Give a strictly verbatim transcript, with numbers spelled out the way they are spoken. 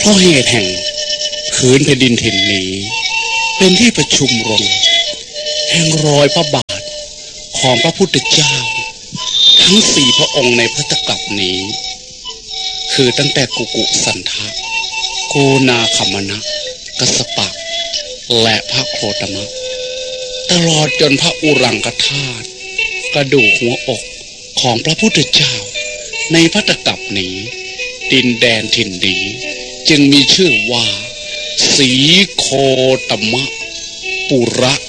ราะเหตุแห่งผืนแผ่นดินถิ่นนี้เป็นที่ประชุมรวมแห่งรอยพระบาทของพระพุทธเจ้าทั้งสี่พระองค์ในพุทธกัปนี้คือตั้งแต่กุกุสันทะโกนาคมนะกัสสปะและพระโคตมะตลอดจนพระอุรังคธาตุกระดูกหัวอกของพระพุทธเจ้าในพุทธกัปนี้ดินแดนถิ่นนี้จึงมีชื่อว่าสีโคตมะปุระ